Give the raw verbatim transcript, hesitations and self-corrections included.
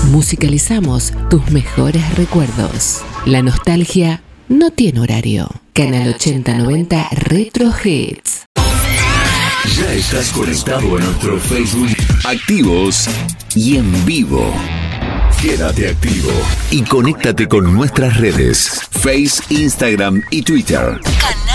Musicalizamos tus mejores recuerdos. La nostalgia no tiene horario. Canal ochenta noventa Retro Hits. Ya estás conectado a nuestro Facebook. Activos y en vivo. Quédate activo y conéctate con nuestras redes. Face, Instagram y Twitter.